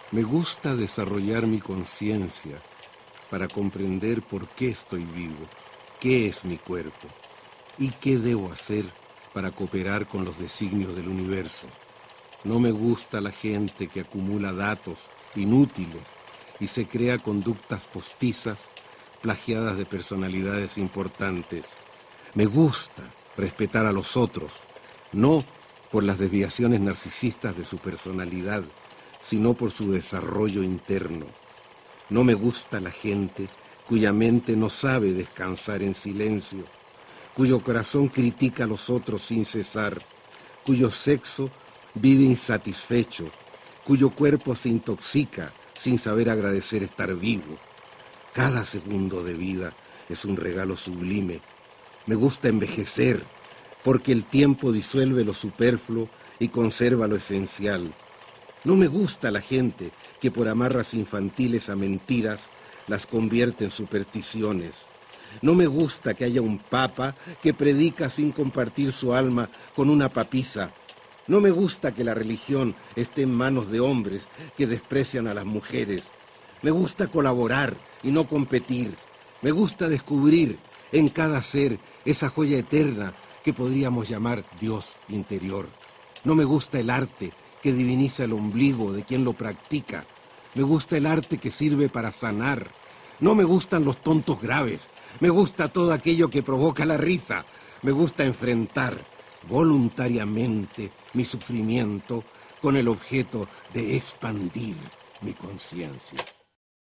Me gusta desarrollar mi conciencia para comprender por qué estoy vivo, qué es mi cuerpo y qué debo hacer para cooperar con los designios del universo. No me gusta la gente que acumula datos inútiles y se crea conductas postizas plagiadas de personalidades importantes. Me gusta respetar a los otros, no por las desviaciones narcisistas de su personalidad, sino por su desarrollo interno. No me gusta la gente cuya mente no sabe descansar en silencio, cuyo corazón critica a los otros sin cesar, cuyo sexo vive insatisfecho, cuyo cuerpo se intoxica sin saber agradecer estar vivo. Cada segundo de vida es un regalo sublime. Me gusta envejecer, porque el tiempo disuelve lo superfluo y conserva lo esencial. No me gusta la gente que por amarras infantiles a mentiras las convierte en supersticiones. No me gusta que haya un papa que predica sin compartir su alma con una papisa. No me gusta que la religión esté en manos de hombres que desprecian a las mujeres. Me gusta colaborar y no competir. Me gusta descubrir en cada ser esa joya eterna que podríamos llamar Dios interior. No me gusta el arte que diviniza el ombligo de quien lo practica. Me gusta el arte que sirve para sanar. No me gustan los tontos graves. Me gusta todo aquello que provoca la risa. Me gusta enfrentar voluntariamente mi sufrimiento con el objeto de expandir mi conciencia.